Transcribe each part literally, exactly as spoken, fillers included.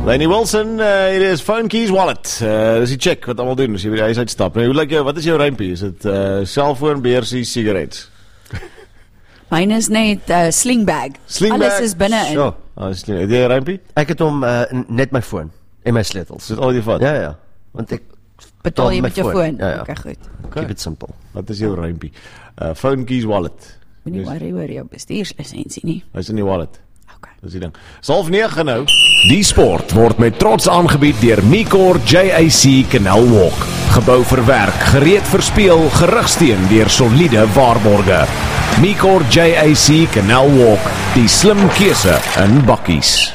Lainey Wilson, uh, hier is Phone Keys Wallet. Uh, dis die check wat allemaal doen, as jy by die huis uitstap. Nou, hoe lyk jou, wat is jou rympie? Is dit uh, cellfoon, beersie, sigarets? Myne is net uh, slingbag. Slingbag? Alles is binne in. Ja, alles is nie. Het jy een rympie? Ek het hom uh, net my foon en my sleutels. Dit al die vat? Ja, ja. Want ek Betaal jy met jou foon? Ja, ja. Okay, goed. Okay. Keep it simple. Wat is jou rympie? Uh, Phone Keys Wallet. Moenie Dis- worry oor jou bestuurslisensie nie. Hy is in die wallet. Okay. Dis die ding. Dis half negen nou. Die sport word met trots aangebied deur Micor J A C Canal Walk. Gebou vir werk, gereed vir speel, gerugsteun deur soliede waarborge. Micor J A C Canal Walk, die slim keuse in bakkies.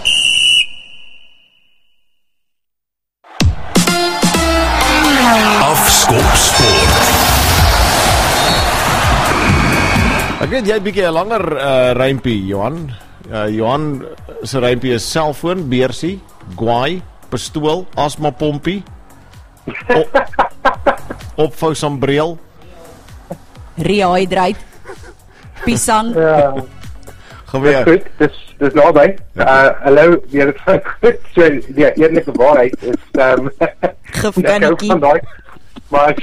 Afskop sport. Ek weet jy het bietjie 'n langer uh, rympie, Johan. Uh, Johan se rympie is selfoon, beersie, guai, pistool, asmapompie, op, opvou sambreel. Rehydrate. Pisang. Ja, Geweer. goed, dis, dis naby. Uh, hallo, jy het het goed, so die eerlijke waarheid is, um, Gifkannetjie. van daai, maar ek,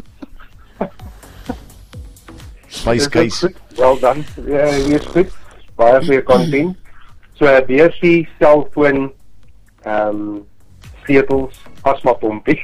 Spice is ook case. goed, well done, ja, hier is goed, baie goeie content. So, beersie, cellfoon, um, sleutels, asmapompie.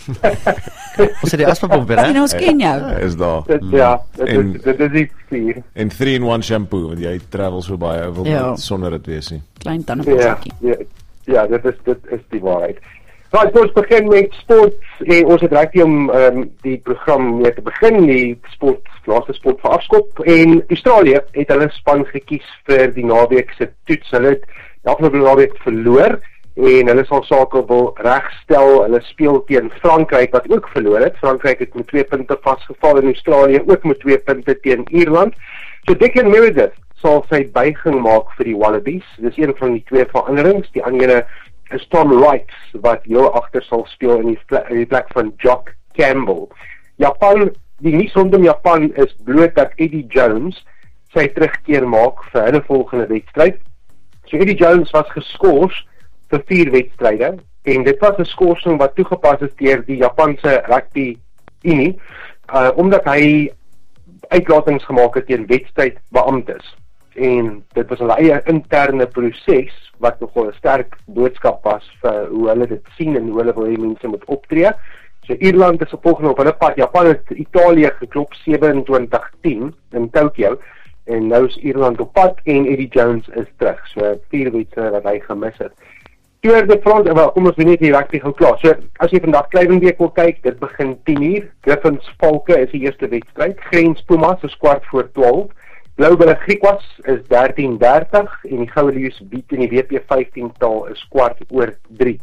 Ons het die asmapomp weer, En hè? ons ken jou. Ja, is daar. Dit, ja, dit, En- is, dit is iets clear. En three in one shampoo, want jy travel so baie, wil Ja. ja. sonder dit wees nie. Klein Ja, tandepasjie. ja, ja, dit is, dit is die waarheid. Right, ons begin met sport en ons het reg om um, die program mee te begin, die sport, laaste sport vir afskop. En Australië het hulle span gekies vir die naweek se toets. Hulle het die afgelope naweek verloor en hulle sal sake wil regstel. Hulle speel teen Frankryk wat ook verloor het. Frankryk het met twee punte vasgeval en Australië ook met twee punte teen Ierland. So Declan Meredith sal sy buiging maak vir die Wallabies. Dis een van die twee veranderings. Die ander is Tom Wright wat heel agter sal speel in die, plek, in die plek van Jock Campbell. Japan, die nuus rondom Japan is bloot dat Eddie Jones sy terugkeer maak vir hulle volgende wedstryd. So Eddie Jones was geskort vir vier wedstryde en dit was 'n skorsing wat toegepas is deur die Japanse rugby unie uh, omdat hy uitlatings gemaak het teen wedstrydbeamptes. En dit was hulle eie interne proses wat nogal 'n sterk boodskap was vir hoe hulle dit sien en hoe hulle wil hê mense moet optree. So Ierland is op volgende op hulle pad. Japan het Italië geklop sewenentwintig tien in Tokyo en nou is Ierland op pad en Eddie Jones is terug. So vier wedstryde wat hy gemis het. Tour de France, wel, kom ons weer net hier rugby gou klaar. So as jy vandag Kluivenbeek wil kyk, dit begin tien uur. Griffins Valke is die eerste wedstryd. Grens Pumas is kwart voor twaalf. Blauwbulle Griekwas is dertien dertig en die Goue Leeu's bied in die W P vyftien taal is kwart oor drie.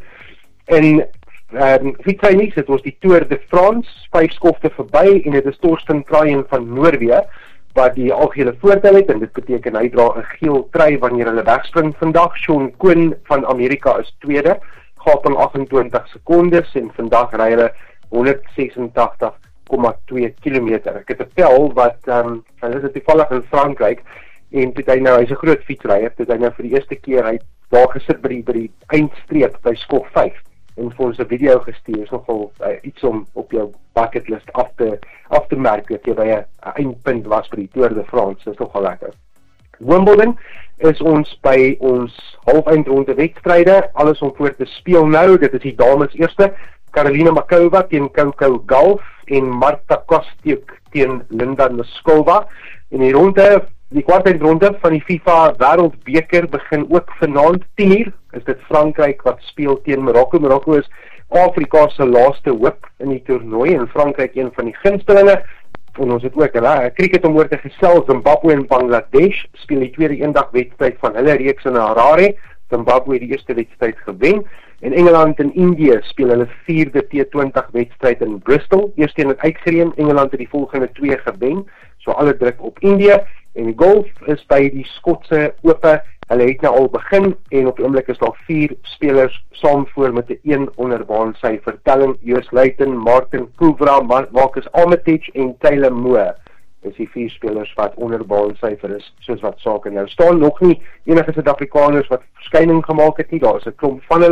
En um, fietsry nuus, dit was die Tour de France, vyf skofte verby en dit is Torsten Kraaijen van Noorwe wat die algehele voordeel het en dit beteken hy dra 'n geel trui wanneer hulle wegspring vandag. Sean Koen van Amerika is tweede, gaping agentwintig sekondes en vandag ry hulle honderdseksentagtig komma twee kilometer. Ek het 'n tel wat um, hulle is toevallig in Frankryk en toe hy nou, hy's 'n groot fietsryer, toe hy nou vir die eerste keer hy daar gesit by die, by die eindstreep by skof vyf en vir ons 'n video gestuur. Is nogal uh, iets om op jou bucketlist af te af te merk dat jy by 'n eindpunt was by die Tour de France. Dis nogal lekker. Wimbledon is ons by ons halfeindronde wedstryde, alles om voor te speel nou. Dit is die dames eerste. Karolina Makova teen Coco Gauff en Marta Kostyuk teen Linda Noskova. En die ronde, die kwartfinale van die FIFA Wêreldbeker begin ook vanaand tien uur. Is dit Frankryk wat speel teen Marokko. Marokko is Afrika se laaste hoop in die toernooi en Frankryk een van die gunstelinge. En ons het ook 'n cricket om oor te gesels. Zimbabwe en Bangladesh speel die tweede eendag wedstryd van hulle reeks in Harare. Zimbabwe die eerste wedstryd gewen. En Engeland en Indië speel hulle vierde T twintig wedstryd in Bristol. Eerste een het uitgereën, Engeland het die volgende twee gewen. So alle druk op Indië. En golf is by die Skotse Ope. Hulle het nou al begin en op die oomblik is daar vier spelers saam voor met 'n een onderbaan syfer telling. Joos Luiten, Martin Kuvra, Marcus Armitage en Taylor Moore. Dis die vier spelers wat onderbaan syfer is, soos wat sake nou staan. Nog nie enige Suid-Afrikaners wat verskyning gemaak het nie. Daar is 'n klomp van hulle.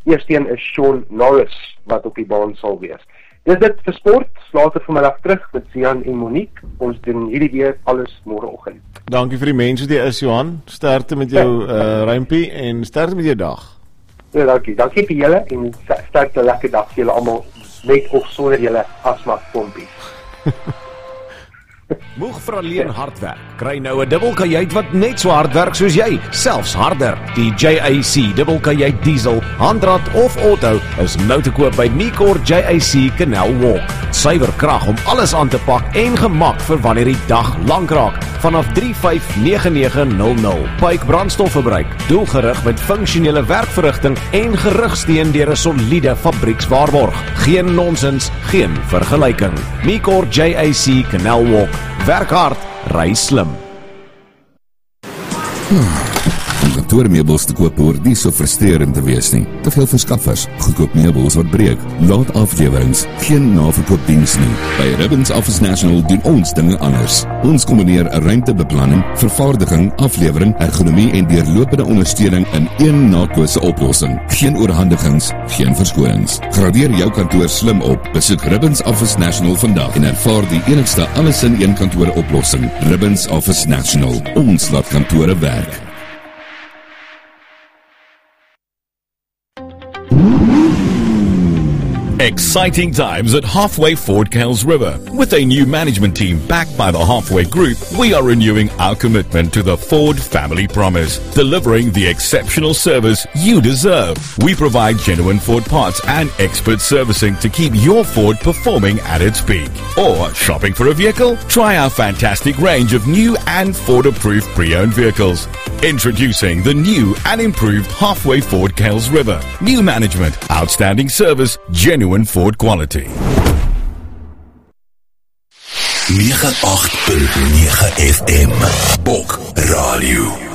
Eerste een is Sean Norris wat op die baan sal wees. Dis dit vir sport, later vanmiddag terug met Sian en Monique. Ons doen hierdie weer alles môreoggend. Dankie vir die mens wat jy is, Johan. Sterkte met jou uh, rympie en sterkte met jou dag. Ja, dankie. Dankie vir julle en sterkte 'n lekker dag vir julle almal met of sonder julle asma pompies. Moeg vir alleen hard werk. Kry nou 'n dubbelkajuit wat net so hard werk soos jy, selfs harder. Die J A C dubbelkajuit diesel, handrat of auto is nou te koop by Micor J A C Canal Walk. Suiwer krag om alles aan te pak en gemak vir wanneer die dag lank raak. Vanaf drie vyf nege nege nul nul. Pyke brandstofverbruik, doelgerig met funksionele werkverrigting en gerugsteun deur 'n soliede fabriekswaarborg. Geen nonsens, geen vergelyking. Micor J A C Canal Walk. Werk hard, ry slim. Om kantoormeubels te koop hoort nie so frustrerend te wees nie. Te veel verskaffers, goedkoop meubels wat breek, laat aflewerings, geen naverkoopdiens nie. By Ribbons Office National doen ons dinge anders. Ons kombineer 'n ruimtebeplanning, vervaardiging, aflewering, ergonomie en deurlopende ondersteuning in een nakose oplossing. Geen oorhandigings, geen verskonings. Gradeer jou kantoor slim op. Besoek Ribbons Office National vandag en ervaar die enigste alles in een kantoor oplossing. Ribbons Office National. Ons laat kantore werk. Exciting times at Halfway Ford Kales River. With a new management team backed by the Halfway Group, we are renewing our commitment to the Ford family promise, delivering the exceptional service you deserve. We provide genuine Ford parts and expert servicing to keep your Ford performing at its peak. Or shopping for a vehicle? Try our fantastic range of new and Ford-approved pre-owned vehicles. Introducing the new and improved Halfway Ford Kales River. New management, outstanding service, genuine Ford quality. nege agt punt nege F M Bok Radio.